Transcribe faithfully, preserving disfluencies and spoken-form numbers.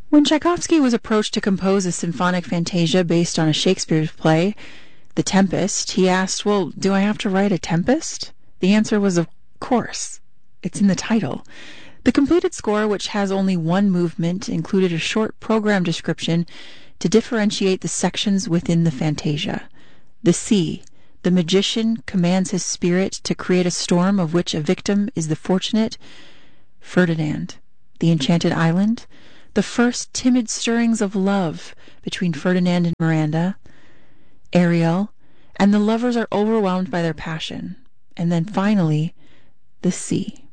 When Tchaikovsky was approached to compose a symphonic fantasia based on a Shakespeare play, The Tempest, he asked, well, do I have to write a tempest? The answer was, of course. It's in the title. The completed score, which has only one movement, included a short program description to differentiate the sections within the fantasia. The sea. The magician commands his spirit to create a storm of which a victim is the fortunate Ferdinand. The enchanted island. The first timid stirrings of love between Ferdinand and Miranda. Ariel. And the lovers are overwhelmed by their passion. And then finally, the sea.